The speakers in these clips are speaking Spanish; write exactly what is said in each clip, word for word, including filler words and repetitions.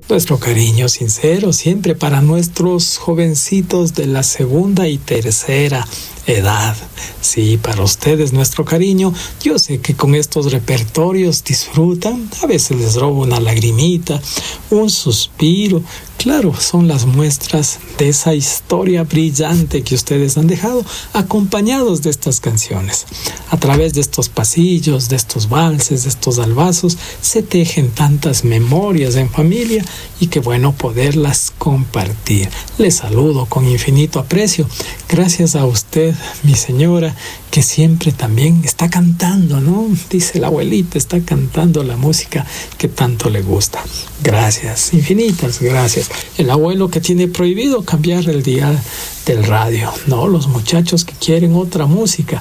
Nuestro cariño sincero siempre para nuestros jovencitos de la segunda y tercera edad. Sí, para ustedes nuestro cariño. Yo sé que con estos repertorios disfrutan. A veces les robo una lagrimita, un suspiro. Claro, son las muestras de esa historia brillante que ustedes han dejado, acompañados de estas canciones. A través de estos pasillos, de estos valses, de estos albazos, se tejen tantas memorias en familia y qué bueno poderlas compartir. Les saludo con infinito aprecio. Gracias a usted, mi señora, que siempre también está cantando, ¿no? Dice la abuelita, está cantando la música que tanto le gusta. Gracias, infinitas gracias. El abuelo que tiene prohibido cambiar el dial del radio, ¿no? Los muchachos que quieren otra música.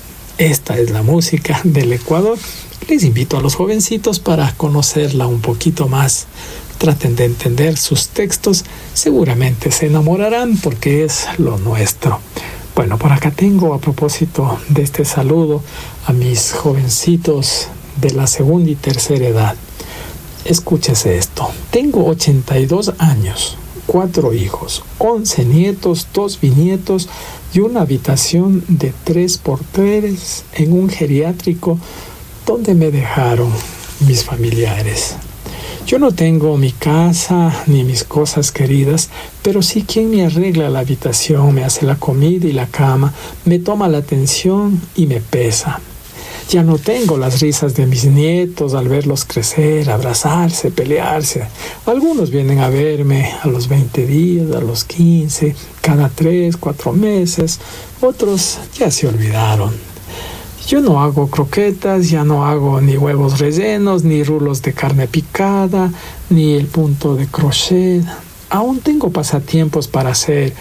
Esta es la música del Ecuador. Les invito a los jovencitos para conocerla un poquito más. Traten de entender sus textos. Seguramente se enamorarán porque es lo nuestro. Bueno, por acá tengo, a propósito de este saludo, a mis jovencitos de la segunda y tercera edad. Escúchese esto. Tengo ochenta y dos años, cuatro hijos, once nietos, dos bisnietos y una habitación de tres por tres en un geriátrico donde me dejaron mis familiares. Yo no tengo mi casa ni mis cosas queridas, pero sí quien me arregla la habitación, me hace la comida y la cama, me toma la atención y me pesa. Ya no tengo las risas de mis nietos al verlos crecer, abrazarse, pelearse. Algunos vienen a verme a los veinte días, a los quince, cada tres, cuatro meses. Otros ya se olvidaron. Yo no hago croquetas, ya no hago ni huevos rellenos, ni rulos de carne picada, ni el punto de crochet. Aún tengo pasatiempos para hacer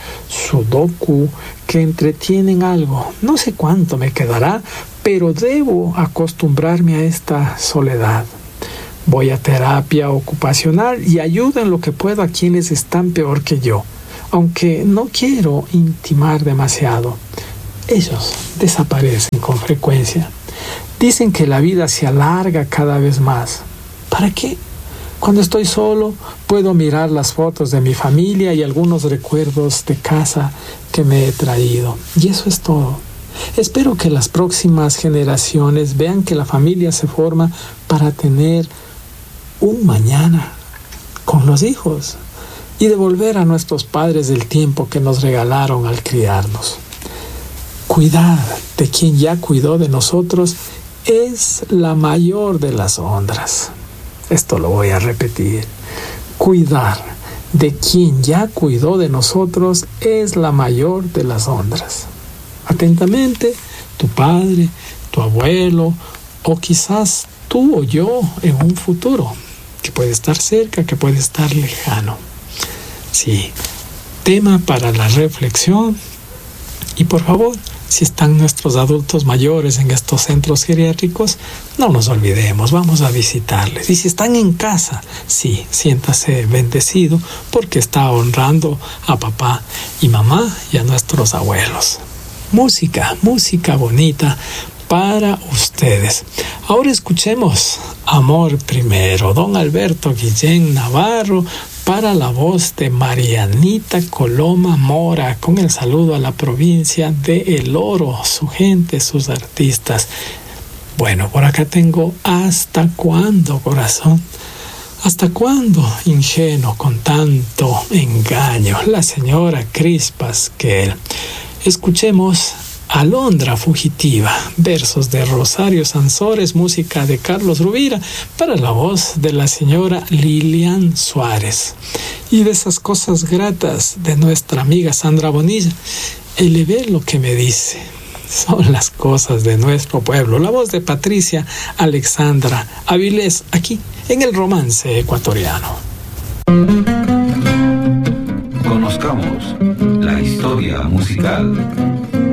sudoku que entretienen algo. No sé cuánto me quedará, pero debo acostumbrarme a esta soledad. Voy a terapia ocupacional y ayudo en lo que puedo a quienes están peor que yo, aunque no quiero intimar demasiado. Ellos desaparecen con frecuencia. Dicen que la vida se alarga cada vez más. ¿Para qué? Cuando estoy solo, puedo mirar las fotos de mi familia y algunos recuerdos de casa que me he traído. Y eso es todo. Espero que las próximas generaciones vean que la familia se forma para tener un mañana con los hijos y devolver a nuestros padres el tiempo que nos regalaron al criarnos. Cuidar de quien ya cuidó de nosotros es la mayor de las honras. Esto lo voy a repetir. Cuidar de quien ya cuidó de nosotros es la mayor de las honras. Atentamente, tu padre, tu abuelo, o quizás tú o yo en un futuro, que puede estar cerca, que puede estar lejano. Sí, tema para la reflexión. Y por favor, si están nuestros adultos mayores en estos centros geriátricos, no nos olvidemos, vamos a visitarles. Y si están en casa, sí, siéntase bendecido porque está honrando a papá y mamá y a nuestros abuelos. Música, música bonita para ustedes. Ahora escuchemos Amor Primero, don Alberto Guillén Navarro, para la voz de Marianita Coloma Mora, con el saludo a la provincia de El Oro, su gente, sus artistas. Bueno, por acá tengo ¿Hasta cuándo, corazón? ¿Hasta cuándo, ingenuo, con tanto engaño? La señora Cris Pasquel. Escuchemos Alondra Fugitiva, versos de Rosario Sansores, música de Carlos Rubira, para la voz de la señora Lilian Suárez. Y de esas cosas gratas de nuestra amiga Sandra Bonilla, elevé lo que me dice. Son las cosas de nuestro pueblo. La voz de Patricia Alexandra Avilés, aquí en el Romance Ecuatoriano. Conozcamos la historia musical.